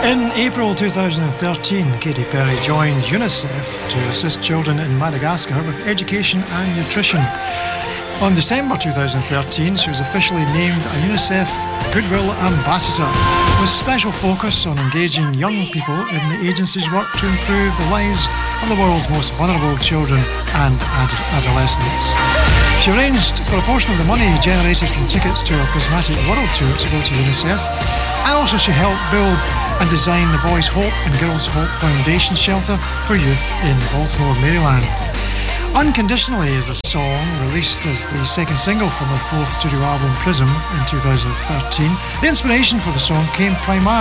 In April 2013, Katy Perry joined UNICEF to assist children in Madagascar with education and nutrition. On December 2013, she was officially named a UNICEF Goodwill Ambassador, with special focus on engaging young people in the agency's work to improve the lives of the world's most vulnerable children and adolescents. She arranged for a portion of the money generated from tickets to her Prismatic World Tour to go to UNICEF, and also she helped build and design the Boys Hope and Girls Hope Foundation shelter for youth in Baltimore, Maryland. Unconditionally is a song released as the second single from her fourth studio album Prism in 2013. The inspiration for the song came primarily